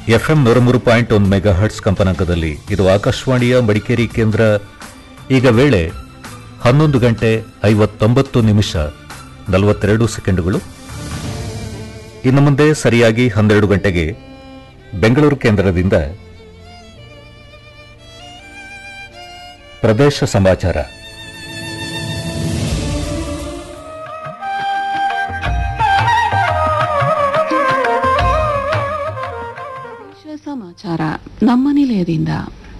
FM 103.1 megahertz ಕಂಪನಾಂಕದಲ್ಲಿ ಇದು ಆಕಾಶವಾಣಿಯ ಮಡಿಕೇರಿ ಕೇಂದ್ರ. ಈಗ ವೇಳೆ 11 ಗಂಟೆ 59 ನಿಮಿಷ 42 ಸೆಕೆಂಡುಗಳು. ಇನ್ನು ಮುಂದೆ ಸರಿಯಾಗಿ 12 ಗಂಟೆಗೆ ಬೆಂಗಳೂರು ಕೇಂದ್ರದಿಂದ ಪ್ರದೇಶ ಸಮಾಚಾರ. ಸಮಾಚಾರ ನಮ್ಮ ನಿಲಯದಿಂದ.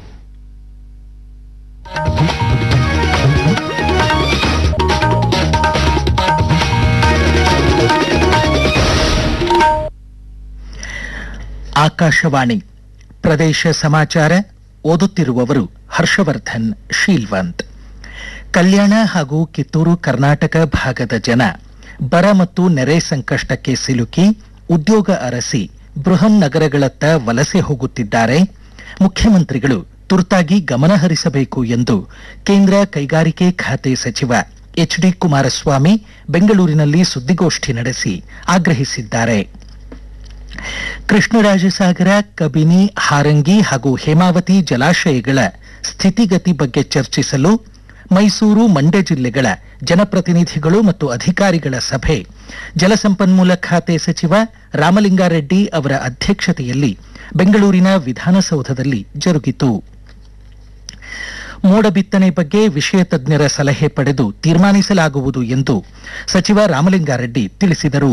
ಆಕಾಶವಾಣಿ ಪ್ರದೇಶ ಸಮಾಚಾರ ಓದುತ್ತಿರುವವರು ಹರ್ಷವರ್ಧನ್ ಶೀಲ್ವಂತ್. ಕಲ್ಯಾಣ ಹಾಗೂ ಕಿತ್ತೂರು ಕರ್ನಾಟಕ ಭಾಗದ ಜನ ಬರ ಮತ್ತು ನೆರೆ ಸಂಕಷ್ಟಕ್ಕೆ ಸಿಲುಕಿ ಉದ್ಯೋಗ ಅರಸಿ ಬೃಹನ್ ನಗರಗಳತ್ತ ವಲಸೆ ಹೋಗುತ್ತಿದ್ದಾರೆ. ಮುಖ್ಯಮಂತ್ರಿಗಳು ತುರ್ತಾಗಿ ಗಮನಹರಿಸಬೇಕು ಎಂದು ಕೇಂದ್ರ ಕೈಗಾರಿಕೆ ಖಾತೆ ಸಚಿವ ಎಚ್.ಡಿ. ಕುಮಾರಸ್ವಾಮಿ ಬೆಂಗಳೂರಿನಲ್ಲಿ ಸುದ್ದಿಗೋಷ್ಠಿ ನಡೆಸಿ ಆಗ್ರಹಿಸಿದ್ದಾರೆ. ಕೃಷ್ಣರಾಜಸಾಗರ, ಕಬಿನಿ, ಹಾರಂಗಿ ಹಾಗೂ ಹೇಮಾವತಿ ಜಲಾಶಯಗಳ ಸ್ಥಿತಿಗತಿ ಬಗ್ಗೆ ಚರ್ಚಿಸಲು ಮೈಸೂರು, ಮಂಡ್ಯ ಜಿಲ್ಲೆಗಳ ಜನಪ್ರತಿನಿಧಿಗಳು ಮತ್ತು ಅಧಿಕಾರಿಗಳ ಸಭೆ ಜಲಸಂಪನ್ಮೂಲ ಖಾತೆ ಸಚಿವ ರಾಮಲಿಂಗಾರೆಡ್ಡಿ ಅವರ ಅಧ್ಯಕ್ಷತೆಯಲ್ಲಿ ಬೆಂಗಳೂರಿನ ವಿಧಾನಸೌಧದಲ್ಲಿ ಜರುಗಿತು. ಮೋಡ ಬಿತ್ತನೆ ಬಗ್ಗೆ ವಿಷಯ ತಜ್ಞರ ಸಲಹೆ ಪಡೆದು ತೀರ್ಮಾನಿಸಲಾಗುವುದು ಎಂದು ಸಚಿವ ರಾಮಲಿಂಗಾರೆಡ್ಡಿ ತಿಳಿಸಿದರು.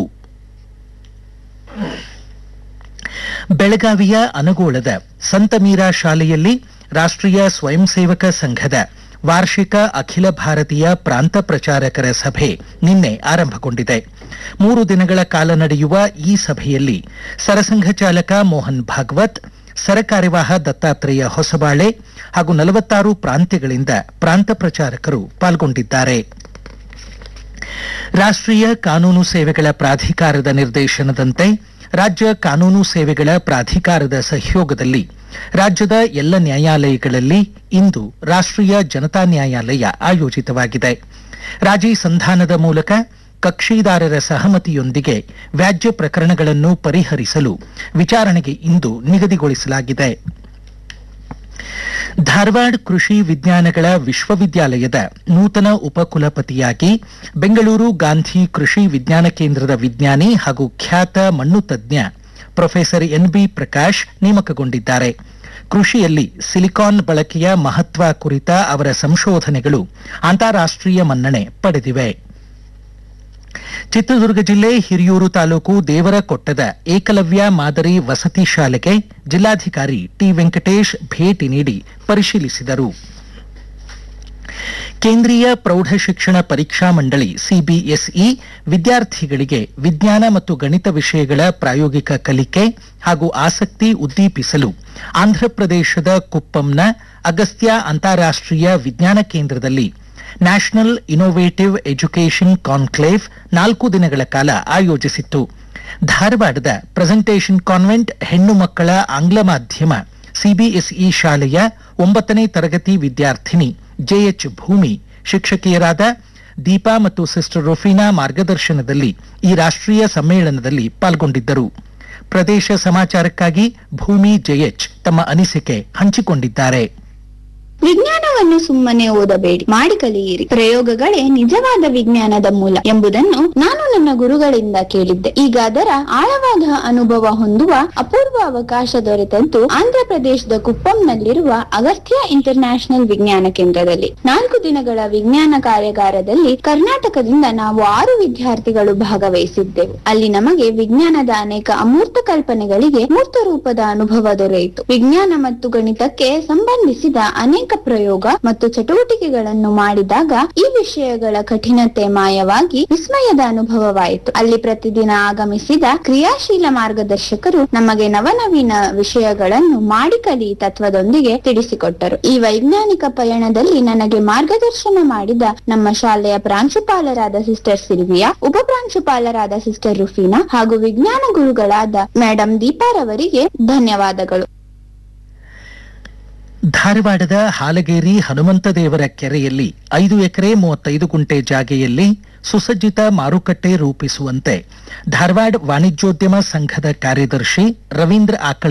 ಬೆಳಗಾವಿಯ ಅನಗೋಳದ ಸಂತ ಮೀರಾ ಶಾಲೆಯಲ್ಲಿ ರಾಷ್ಟ್ರೀಯ ಸ್ವಯಂ ಸೇವಕ ಸಂಘದ ವಾರ್ಷಿಕ ಅಖಿಲ ಭಾರತೀಯ ಪ್ರಾಂತ ಪ್ರಚಾರಕರ ಸಭೆ ನಿನ್ನೆ ಆರಂಭಗೊಂಡಿದೆ. 3 ದಿನಗಳ ಕಾಲ ನಡೆಯುವ ಈ ಸಭೆಯಲ್ಲಿ ಸರಸಂಘ ಚಾಲಕ ಮೋಹನ್ ಭಾಗವತ್, ಸರಕಾರ್ಯವಾಹ ದತ್ತಾತ್ರೇಯ ಹೊಸಬಾಳೆ ಹಾಗೂ 46 ಪ್ರಾಂತ್ಯಗಳಿಂದ ಪ್ರಾಂತ ಪ್ರಚಾರಕರು ಪಾಲ್ಗೊಂಡಿದ್ದಾರೆ. ರಾಷ್ಟ್ರೀಯ ಕಾನೂನು ಸೇವೆಗಳ ಪ್ರಾಧಿಕಾರದ ನಿರ್ದೇಶನದಂತೆ ರಾಜ್ಯ ಕಾನೂನು ಸೇವೆಗಳ ಪ್ರಾಧಿಕಾರದ ಸಹಯೋಗದಲ್ಲಿ ರಾಜ್ಯದ ಎಲ್ಲ ನ್ಯಾಯಾಲಯಗಳಲ್ಲಿ ಇಂದು ರಾಷ್ಟ್ರೀಯ ಜನತಾ ನ್ಯಾಯಾಲಯ ಆಯೋಜಿತವಾಗಿದೆ. ರಾಜಿ ಸಂಧಾನದ ಮೂಲಕ ಕಕ್ಷಿದಾರರ ಸಹಮತಿಯೊಂದಿಗೆ ವ್ಯಾಜ್ಯ ಪ್ರಕರಣಗಳನ್ನು ಪರಿಹರಿಸಲು ವಿಚಾರಣೆಗೆ ಇಂದು ನಿಗದಿಗೊಳಿಸಲಾಗಿದೆ. ಧಾರವಾಡ ಕೃಷಿ ವಿಜ್ಞಾನಗಳ ವಿಶ್ವವಿದ್ಯಾಲಯದ ನೂತನ ಉಪಕುಲಪತಿಯಾಗಿ ಬೆಂಗಳೂರು ಗಾಂಧಿ ಕೃಷಿ ವಿಜ್ಞಾನ ಕೇಂದ್ರದ ವಿಜ್ಞಾನಿ ಹಾಗೂ ಖ್ಯಾತ ಮಣ್ಣು ತಜ್ಞ ಪ್ರೊಫೆಸರ್ ಎನ್.ಬಿ. ಪ್ರಕಾಶ್ ನೇಮಕಗೊಂಡಿದ್ದಾರೆ. ಕೃಷಿಯಲ್ಲಿ ಸಿಲಿಕಾನ್ ಬಳಕೆಯ ಮಹತ್ವ ಕುರಿತ ಅವರ ಸಂಶೋಧನೆಗಳು ಅಂತಾರಾಷ್ಟ್ರೀಯ ಮನ್ನಣೆ ಪಡೆದಿವೆ. ಚಿತ್ರದುರ್ಗ ಜಿಲ್ಲೆ ಹಿರಿಯೂರು ತಾಲೂಕು ದೇವರಕೊಟ್ಟದ ಏಕಲವ್ಯ ಮಾದರಿ ವಸತಿ ಶಾಲೆಗೆ ಜಿಲ್ಲಾಧಿಕಾರಿ ಟಿ. ವೆಂಕಟೇಶ್ ಭೇಟಿ ನೀಡಿ ಪರಿಶೀಲಿಸಿದರು. ಕೇಂದ್ರೀಯ ಪ್ರೌಢ ಶಿಕ್ಷಣ ಪರೀಕ್ಷಾ ಮಂಡಳಿ ಸಿಬಿಎಸ್ಇ ವಿದ್ಯಾರ್ಥಿಗಳಿಗೆ ವಿಜ್ಞಾನ ಮತ್ತು ಗಣಿತ ವಿಷಯಗಳ ಪ್ರಾಯೋಗಿಕ ಕಲಿಕೆ ಹಾಗೂ ಆಸಕ್ತಿ ಉದ್ದೀಪಿಸಲು ಆಂಧ್ರಪ್ರದೇಶದ ಕುಪ್ಪಂನ ಅಗಸ್ತ್ಯ ಅಂತಾರಾಷ್ಟ್ರೀಯ ವಿಜ್ಞಾನ ಕೇಂದ್ರದಲ್ಲಿ ನ್ಯಾಷನಲ್ ಇನ್ನೋವೇಟಿವ್ ಎಜುಕೇಷನ್ ಕಾನ್ಕ್ಲೇವ್ 4 ದಿನಗಳ ಕಾಲ ಆಯೋಜಿಸಿತ್ತು. ಧಾರವಾಡದ ಪ್ರೆಸೆಂಟೇಷನ್ ಕಾನ್ವೆಂಟ್ ಹೆಣ್ಣು ಮಕ್ಕಳ ಆಂಗ್ಲ ಮಾಧ್ಯಮ ಸಿಬಿಎಸ್ಇ ಶಾಲೆಯ 9ನೇ ತರಗತಿ ವಿದ್ಯಾರ್ಥಿನಿ ಜೆಎಚ್ ಭೂಮಿ ಶಿಕ್ಷಕಿಯರಾದ ದೀಪಾ ಮತ್ತು ಸಿಸ್ಟರ್ ರುಫೀನಾ ಮಾರ್ಗದರ್ಶನದಲ್ಲಿ ಈ ರಾಷ್ಟ್ರೀಯ ಸಮ್ಮೇಳನದಲ್ಲಿ ಪಾಲ್ಗೊಂಡಿದ್ದರು. ಪ್ರದೇಶ ಸಮಾಚಾರಕ್ಕಾಗಿ ಭೂಮಿ ಜೆಎಚ್ ತಮ್ಮ ಅನಿಸಿಕೆ ಹಂಚಿಕೊಂಡಿದ್ದಾರೆ. ವಿಜ್ಞಾನವನ್ನು ಸುಮ್ಮನೆ ಓದಬೇಡಿ, ಮಾಡಿ ಕಲಿಯಿರಿ. ಪ್ರಯೋಗಗಳೇ ನಿಜವಾದ ವಿಜ್ಞಾನದ ಮೂಲ ಎಂಬುದನ್ನು ನಾನು ನನ್ನ ಗುರುಗಳಿಂದ ಕೇಳಿದ್ದೆ. ಈಗ ಅದರ ಆಳವಾದ ಅನುಭವ ಹೊಂದುವ ಅಪೂರ್ವ ಅವಕಾಶ ದೊರೆತದ್ದು ಆಂಧ್ರಪ್ರದೇಶದ ಕುಪ್ಪಂನಲ್ಲಿರುವ ಅಗಸ್ತ್ಯ ಇಂಟರ್ನ್ಯಾಷನಲ್ ವಿಜ್ಞಾನ ಕೇಂದ್ರದಲ್ಲಿ. 4 ದಿನಗಳ ವಿಜ್ಞಾನ ಕಾರ್ಯಾಗಾರದಲ್ಲಿ ಕರ್ನಾಟಕದಿಂದ ನಾವು 6 ವಿದ್ಯಾರ್ಥಿಗಳು ಭಾಗವಹಿಸಿದ್ದೆವು. ಅಲ್ಲಿ ನಮಗೆ ವಿಜ್ಞಾನದ ಅನೇಕ ಅಮೂರ್ತ ಕಲ್ಪನೆಗಳಿಗೆ ಮೂರ್ತ ರೂಪದ ಅನುಭವ ದೊರೆಯಿತು. ವಿಜ್ಞಾನ ಮತ್ತು ಗಣಿತಕ್ಕೆ ಸಂಬಂಧಿಸಿದ ಅನೇಕ ಪ್ರಯೋಗ ಮತ್ತು ಚಟುವಟಿಕೆಗಳನ್ನು ಮಾಡಿದಾಗ ಈ ವಿಷಯಗಳ ಕಠಿಣತೆ ಮಾಯವಾಗಿ ವಿಸ್ಮಯದ ಅನುಭವವಾಯಿತು. ಅಲ್ಲಿ ಪ್ರತಿದಿನ ಆಗಮಿಸಿದ ಕ್ರಿಯಾಶೀಲ ಮಾರ್ಗದರ್ಶಕರು ನಮಗೆ ನವನವೀನ ವಿಷಯಗಳನ್ನು ಮಾಡಿ ಕಲಿ ತತ್ವದೊಂದಿಗೆ ತಿಳಿಸಿಕೊಟ್ಟರು. ಈ ವೈಜ್ಞಾನಿಕ ಪಯಣದಲ್ಲಿ ನನಗೆ ಮಾರ್ಗದರ್ಶನ ಮಾಡಿದ ನಮ್ಮ ಶಾಲೆಯ ಪ್ರಾಂಶುಪಾಲರಾದ ಸಿಸ್ಟರ್ ಸಿಲ್ವಿಯಾ, ಉಪ ಪ್ರಾಂಶುಪಾಲರಾದ ಸಿಸ್ಟರ್ ರುಫೀನಾ ಹಾಗೂ ವಿಜ್ಞಾನ ಗುರುಗಳಾದ ಮೇಡಂ ದೀಪಾರವರಿಗೆ ಧನ್ಯವಾದಗಳು. ಧಾರವಾಡದ ಹಾಲಗೇರಿ ಹನುಮಂತ ದೇವರ ಕೆರೆಯಲ್ಲಿ 5 ಎಕರೆ 35 ಗುಂಟೆ ಜಾಗೆಯಲ್ಲಿ ಸುಸಜ್ಜಿತ ಮಾರುಕಟ್ಟೆ ರೂಪಿಸುವಂತೆ ಧಾರವಾಡ ವಾಣಿಜ್ಯೋದ್ಯಮ ಸಂಘದ ಕಾರ್ಯದರ್ಶಿ ರವೀಂದ್ರ ಆಕಳ